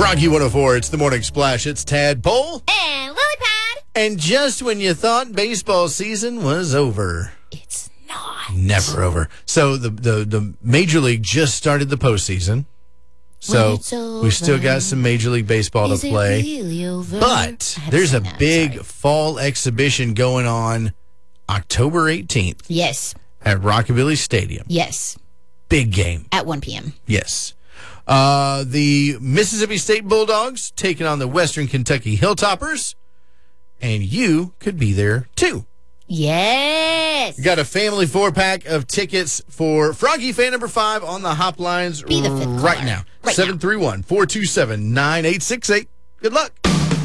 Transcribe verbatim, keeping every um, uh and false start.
Froggy one oh four, it's the Morning Splash. It's Tadpole. And Lily Pad. And just when you thought baseball season was over, It's not. never over. So the, the, the Major League just started the postseason. So it's we still over, got some Major League Baseball Is to it play. really over? But I had to there's a sing that, big sorry. fall exhibition going on October eighteenth Yes. at Rockabilly Stadium. Yes. Big game. At one p.m. Yes. Uh, the Mississippi State Bulldogs taking on the Western Kentucky Hilltoppers. And you could be there, too. Yes. You got a family four-pack of tickets for Froggy fan number five on the hop lines Be the fifth right caller. now. Right seven three one, four two seven, nine eight six eight. Good luck.